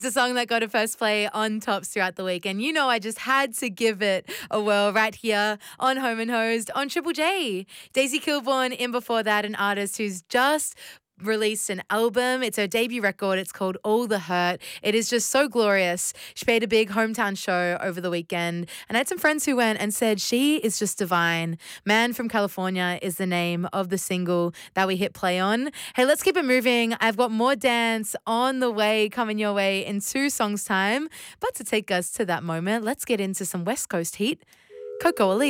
It's a song that got a first play on tops throughout the week. And you know, I just had to give it a whirl right here on Home and Hosed on Triple J. Daisy Kilborn in before that, an artist who's just released an album. It's her debut record. It's called All the Hurt. It is just so glorious. She played a big hometown show over the weekend, and I had some friends who went and said she is just divine. Man from California is the name of the single that we hit play on. Hey, let's keep it moving. I've got more dance on the way coming your way in 2 songs time. But to take us to that moment, let's get into some West Coast heat. Coco Ali.